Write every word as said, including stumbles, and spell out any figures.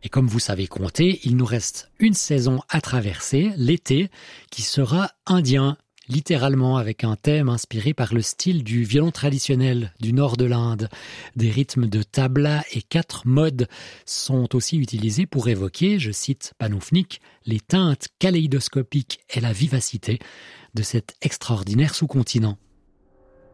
Et comme vous savez compter, il nous reste une saison à traverser, l'été, qui sera indien, littéralement avec un thème inspiré par le style du violon traditionnel du nord de l'Inde. Des rythmes de tabla et quatre modes sont aussi utilisés pour évoquer, je cite Panufnik, les teintes kaléidoscopiques et la vivacité de cet extraordinaire sous-continent.